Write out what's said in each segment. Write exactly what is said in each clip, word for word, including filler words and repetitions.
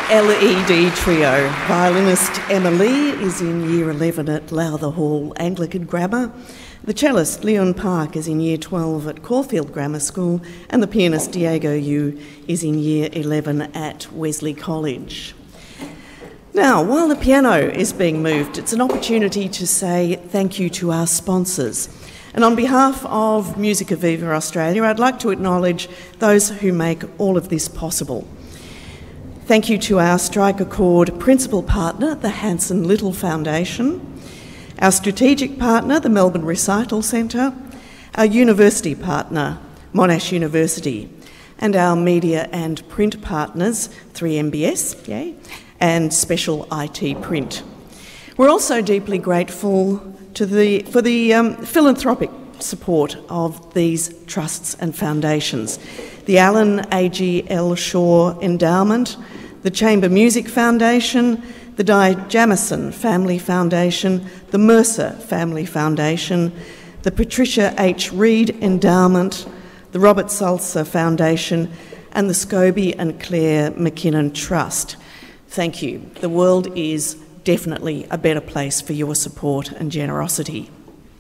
L E D trio. Violinist Emma Lee is in Year eleven at Lowther Hall Anglican Grammar. The cellist Leon Park is in Year twelve at Caulfield Grammar School, and the pianist Diego Yu is in Year eleven at Wesley College. Now, while the piano is being moved, it's an opportunity to say thank you to our sponsors. And on behalf of Musica Viva Australia, I'd like to acknowledge those who make all of this possible. Thank you to our Strike Accord principal partner, the Hanson Little Foundation, our strategic partner, the Melbourne Recital Centre, our university partner, Monash University, and our media and print partners, three M B S, yay, and Special I T Print. We're also deeply grateful to the, for the um, philanthropic support of these trusts and foundations. The Alan A G L Shaw Endowment, the Chamber Music Foundation, the Di Jamison Family Foundation, the Mercer Family Foundation, the Patricia H. Reed Endowment, the Robert Salzer Foundation, and the Scobie and Claire McKinnon Trust. Thank you. The world is definitely a better place for your support and generosity.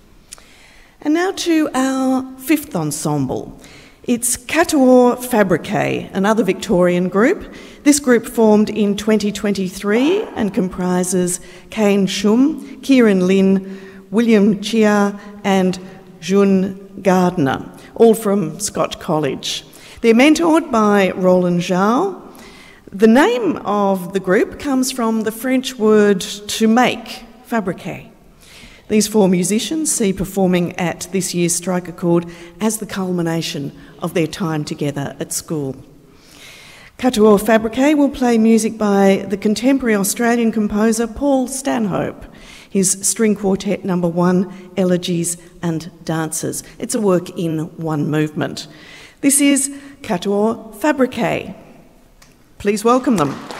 And now to our fifth ensemble. It's Katoa Fabrique, another Victorian group. This group formed in twenty twenty-three and comprises Kane Shum, Kieran Lynn, William Chia and Jun Gardner, all from Scott College. They're mentored by Roland Zhao. The name of the group comes from the French word to make, fabriquer. These four musicians see performing at this year's Strike Accord as the culmination of their time together at school. Katoa Fabrique will play music by the contemporary Australian composer Paul Stanhope, his string quartet number one, Elegies and Dances. It's a work in one movement. This is Katoa Fabrique. Please welcome them.